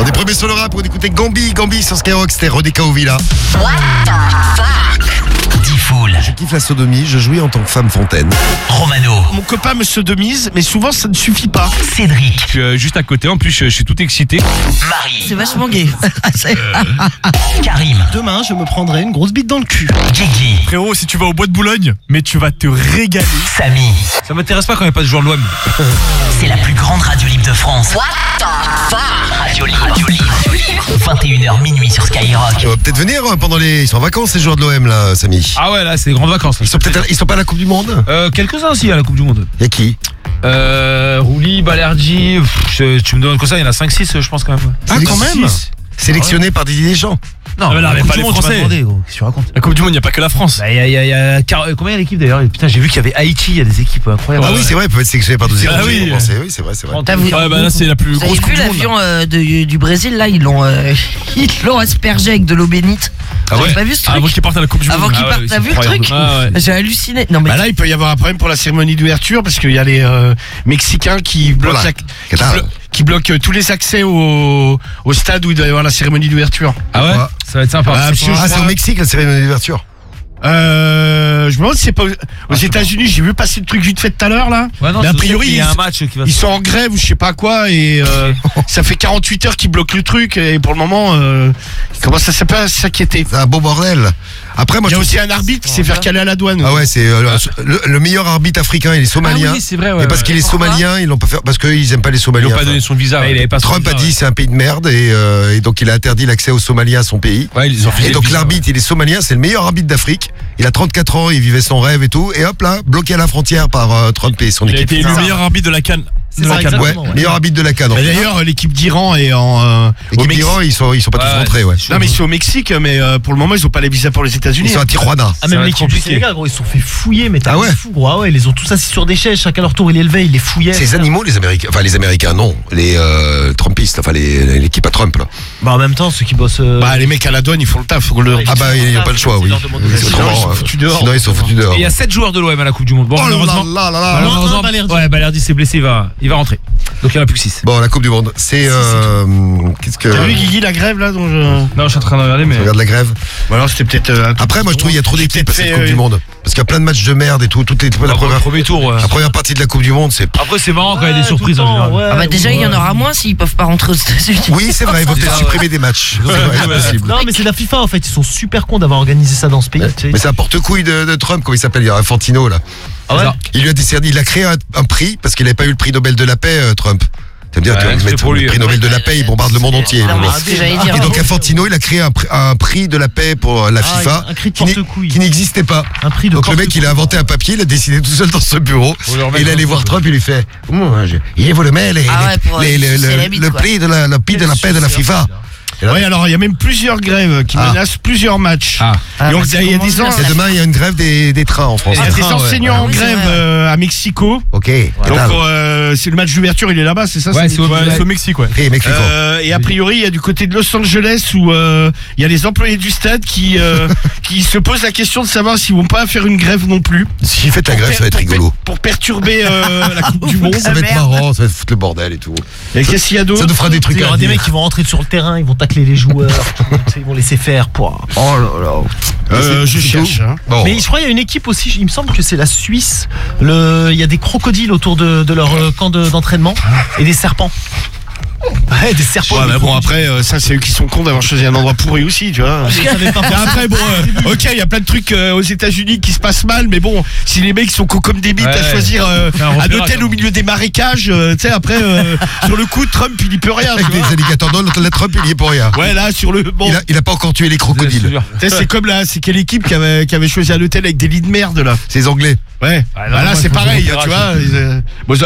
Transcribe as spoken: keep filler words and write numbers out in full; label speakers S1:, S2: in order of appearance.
S1: est premiers sur le rap, on écoutait Gambi, Gambi sur Skyrock, c'était Rodeka Ovila.
S2: What the fuck?
S3: Diffoul.
S1: Je kiffe la sodomie, je jouis en tant que femme fontaine.
S3: Romano.
S4: Mon copain me sodomise, mais souvent ça ne suffit pas.
S3: Cédric.
S5: Je suis euh, juste à côté, en plus je, je suis tout excité.
S3: Marie.
S2: C'est vachement gay.
S3: Karim.
S6: Demain, je me prendrai une grosse bite dans le cul.
S3: Guigui.
S5: Frérot, si tu vas au bois de Boulogne, mais tu vas te régaler.
S3: Samy.
S5: Ça m'intéresse pas quand il n'y a pas de joueur de l'O M.
S3: C'est la plus grande radio libre de France.
S2: What the fuck?
S3: Radio libre. Radio libre. vingt et une heures minuit sur Skyrock.
S1: On va peut-être venir euh, pendant les... Ils sont en vacances ces joueurs de l'O M là, Samy.
S5: Ah ouais, là c'est les grandes vacances. Là.
S1: Ils sont peut-être... Ils sont pas à la Coupe du Monde.
S5: Euh, quelques-uns aussi à la Coupe du Monde.
S1: Y'a qui?
S5: Euh, Rouli, Balerdi, pff, je- tu me donnes comme ça, il y en a cinq six je pense quand même.
S1: Ah, quand même.
S5: six.
S1: Sélectionné par Didier Deschamps.
S5: Non,
S6: mais là,
S5: la
S6: mais
S5: Coupe
S6: pas
S5: du
S6: les
S5: Monde,
S6: Français.
S5: tu m'as demandé,
S6: Qu'est-ce que tu racontes?
S5: La Coupe du Monde, il n'y a pas que la France.
S6: Bah, il y a, il y a, il y a car- combien il y a d'équipes d'ailleurs? Putain, j'ai vu qu'il y avait Haïti, il y a des équipes incroyables.
S1: Ah oui, c'est vrai, ils peuvent être sélectionnés par Didier
S5: Ah
S1: Deschamps.
S5: oui.
S1: Oui, oui, c'est vrai, c'est vrai.
S2: T'as vu-
S5: Ouais, bah là c'est la plus
S2: Vous avez
S5: grosse Coupe
S2: vu
S5: du Monde.
S2: l'avion euh, de- du Brésil là, ils l'ont euh, ils l'ont aspergé avec de l'eau bénite.
S5: Ah
S2: Vous
S5: ouais.
S2: avez pas vu ce
S5: Ah,
S2: truc?
S5: Avant qu'ils partent à la Coupe du Monde.
S2: Avant qu'ils
S5: Ah ouais,
S2: partent,
S5: oui,
S2: t'as
S5: c'est
S2: vu le
S5: incroyable.
S2: truc?
S5: Ah ouais.
S2: J'ai halluciné. Non mais
S4: Bah là, il peut y avoir un problème pour la cérémonie d'ouverture parce qu'il y a les euh, Mexicains qui bloquent,
S1: Voilà.
S4: la- qui,
S1: Qatar.
S4: blo- qui bloquent euh, tous les accès au, au stade où il doit y avoir la cérémonie d'ouverture.
S5: Ah ouais.
S1: Pourquoi
S5: Ça va être sympa.
S4: Ah,
S5: C'est
S4: parce que
S5: pas-
S4: je
S1: Ah, c'est
S4: crois-
S1: au Mexique la cérémonie d'ouverture.
S4: Euh, je me demande si c'est pas aux, aux États-Unis. J'ai vu passer le truc vite fait tout à l'heure là.
S5: Ouais, non,
S4: Mais a
S5: c'est-
S4: priori,
S5: il y a
S4: ils-
S5: un match qui va
S4: Ils
S5: se
S4: sont en grève ou je sais pas quoi et euh, ça fait quarante-huit heures qu'ils bloquent le truc et pour le moment, euh, ils commencent à s'app- à s'inquiéter.
S1: C'est un beau bordel. Après, moi,
S4: Il y
S1: je
S4: a
S1: trouve...
S4: aussi un arbitre qui s'est fait caler à la douane.
S1: Ah ouais, c'est euh, le, le meilleur arbitre africain, il est somalien.
S5: Ah oui, c'est vrai, ouais,
S1: et parce
S5: ouais.
S1: qu'il est
S2: Pourquoi
S1: somalien, ils l'ont pas fait parce qu'ils aiment pas les
S5: Ils
S1: Somaliens.
S5: n'ont pas
S1: enfin.
S5: donné son visa.
S6: Ouais, il avait pas son
S1: Trump a
S6: visa,
S1: dit
S6: ouais.
S1: c'est un pays de merde et, euh, et donc il a interdit l'accès aux Somaliens à son pays.
S5: Ouais, ils ont refusé
S1: Et
S5: le
S1: donc
S5: visa,
S1: l'arbitre, il est somalien, c'est le meilleur arbitre d'Afrique. Il a trente-quatre ans, il vivait son rêve et tout. Et hop là, bloqué à la frontière par euh, Trump et son
S5: Il a
S1: équipe.
S5: été élu meilleur arbitre de la CAN.
S6: C'est
S5: De
S6: ça,
S5: la CAN.
S1: Ouais,
S6: exactement, ouais.
S1: meilleur arbitre de la CAN.
S4: Mais d'ailleurs, l'équipe d'Iran est en. Euh, au
S1: L'équipe
S4: Mexique.
S1: d'Iran, ils sont, ils sont pas tous
S5: Ouais,
S1: rentrés, ouais.
S5: c'est
S4: Non, mais ils sont au Mexique, mais euh, pour le moment, ils ont pas les visas pour les États-Unis.
S1: Ils sont à Tijuana.
S6: Ah,
S5: Ça
S6: même
S5: va être
S6: l'équipe du
S5: compliqué.
S6: Sénégal, gros, ils se sont fait fouiller, mais t'as
S1: Ah ouais.
S6: fou, gros. Ah ouais, ils les ont tous assis sur des chaises, chacun leur tour, il élevait, il les fouillait.
S1: Ces animaux, les Américains, enfin les Américains, non, les euh, Trumpistes, enfin les- l'équipe à Trump, là.
S6: Bah, en même temps, ceux qui bossent. euh,
S4: Bah, les mecs à la douane, ils font le taf. Faut le...
S1: Ah bah, ils n'ont pas le choix, oui.
S6: Ils leur demandent de
S1: Ils
S6: rester.
S1: sont
S4: Sinon, ils
S1: vraiment,
S4: sont
S1: euh,
S4: foutus dehors.
S1: Sinon, ils sont foutus dehors.
S5: Et il y a sept joueurs de l'O M à la Coupe du Monde. Bon,
S1: Oh là
S5: malheureusement.
S1: là là là.
S5: malheureusement-
S6: Non, Balerdi.
S5: Ouais, Balerdi s'est blessé, il va, il va rentrer. Donc il n'y en a plus que six.
S1: Bon, la Coupe du Monde, c'est... Euh, Qu'est-ce que...
S4: T'as vu, Guigui, la grève là dont je...
S5: Non, je suis en train de regarder, mais.
S1: Regarde la grève.
S4: Bah alors, c'était peut-être. euh, un tout
S1: Après,
S4: petit
S1: moi, je trouve qu'il y a trop
S4: J'ai
S1: d'équipes à
S4: peut-être
S1: cette
S4: fait,
S1: Coupe
S4: euh,
S1: du Monde. Parce qu'il y a plein de matchs de merde et tout. Toutes les, la,
S5: Après,
S1: première,
S5: le premier tour, ouais.
S1: la première partie de la Coupe du Monde, c'est...
S5: Après, c'est marrant quand il y a
S6: Ouais,
S5: des surprises
S6: tout le
S5: en
S6: temps,
S5: général.
S6: ouais,
S2: ah bah déjà il y en
S6: ouais.
S2: aura moins s'ils peuvent pas rentrer aux États-Unis.
S1: Oui, c'est vrai, ils vont peut-être
S5: Ouais.
S1: supprimer des matchs. C'est vrai, c'est possible.
S6: Non, mais c'est la FIFA en fait, ils sont super cons d'avoir organisé ça dans ce pays. tu sais.
S1: Mais c'est un porte-couille de, de Trump, comment il s'appelle, il y a un Fantino, là.
S6: Ah ouais.
S1: Il lui a décerné, il a créé un, un prix, parce qu'il n'avait pas eu le prix Nobel de la paix, euh, Trump. Ça veut dire
S5: Ouais,
S1: que
S5: c'est
S1: mettre
S5: pour lui,
S1: le prix
S5: hein.
S1: Nobel de la paix, il bombarde le monde entier.
S2: Non, mais
S1: Bon.
S2: c'est ce que j'allais dire.
S1: Et donc Infantino, il a créé un, pr- un prix de la paix pour la
S6: Ah,
S1: FIFA
S6: un cri de
S1: qui n'est-
S6: porte-couille.
S1: qui n'existait pas.
S6: Un prix de
S1: Donc le mec,
S6: porte-couille.
S1: il a inventé un papier, il a décidé tout seul dans ce bureau.
S5: Faut le remettre
S1: Et il
S5: dans
S1: allait
S5: le
S1: voir
S5: truc.
S1: Trump, il lui fait Moi, je- il vous le met, les,
S2: Ah ouais, pour,
S1: les-
S2: euh,
S1: les-
S2: sucer
S1: le,
S2: la bite,
S1: le
S2: quoi.
S1: prix de la, le prix de la paix de la FIFA. Et là,
S4: Ouais, alors il y a même plusieurs grèves qui
S1: Ah.
S4: menacent plusieurs matchs.
S5: Ah.
S2: Ah,
S4: Et on-
S2: bah,
S4: il y a
S2: ça
S4: des
S2: commence
S4: gens-
S2: bien,
S1: Et
S2: ça.
S1: demain, il y a une grève des, des trains en France.
S4: Il y a des
S5: trains, ouais.
S4: enseignants
S2: Ah
S4: en
S2: oui, c'est
S4: grève
S2: vrai.
S4: euh, à Mexico.
S1: Ok, ¿qué
S4: Donc
S1: tal?
S4: euh, c'est le match d'ouverture, il est là-bas, c'est ça
S5: Ouais,
S4: c'est-
S5: c'est au, c'est au Mexique, ouais.
S1: Et Mexico.
S4: Euh, et a priori, il y a du côté de Los Angeles où euh, il y a les employés du stade qui euh, qui se posent la question de savoir s'ils vont pas faire une grève non plus.
S1: Si faites la grève, ça va être
S4: Pour per-
S1: rigolo.
S4: Pour perturber euh, la Coupe du Monde.
S1: Ça va être
S2: merde.
S1: marrant, ça va foutre le bordel et tout.
S4: Et qu'est-ce qu'il y a d'autre?
S1: Ça nous fera des
S6: Il
S1: trucs
S6: y
S1: à
S6: aura des
S1: dire.
S6: mecs qui vont rentrer sur le terrain, ils vont tacler les joueurs, tu sais, ils vont laisser faire. Pouah.
S1: Oh là là.
S4: Euh, je
S1: C'est
S4: cherche.
S1: tout.
S4: Hein.
S1: Bon.
S6: Mais je crois qu'il y a une équipe aussi, il me semble que c'est la Suisse. Le, il y a des crocodiles autour de, de leur euh, camp de- d'entraînement et des serpents. Ouais, des serpents.
S4: Ouais,
S6: des
S4: mais bon,
S6: crocodiles.
S4: après, euh, ça, c'est eux qui sont cons d'avoir choisi un endroit pourri aussi, tu vois.
S6: Je savais pas.
S4: Et après, bon, euh, ok, il y a plein de trucs euh, aux États-Unis qui se passent mal, mais bon, si les mecs sont cons comme des bites
S5: Ouais.
S4: à choisir euh,
S5: Faire un
S4: un
S5: repérage,
S4: hôtel
S5: hein.
S4: au milieu des marécages, euh, tu sais, après, euh, sur le coup, Trump, il y peut rien. tu
S1: Avec
S4: vois.
S1: des alligators dans la Trump, il y est pour rien.
S4: Ouais, là, sur le. Bon,
S1: Il a, il a pas encore tué les crocodiles.
S4: tu sais, c'est comme là, c'est quelle équipe qui avait, qui avait choisi un hôtel avec des lits de merde, là.
S1: C'est les Anglais.
S4: Ouais,
S5: Ouais,
S4: bah
S5: non,
S4: là
S5: moi,
S4: c'est
S5: il faut
S4: pareil,
S5: faire
S4: tu
S5: un
S4: vois. ils, euh, bon,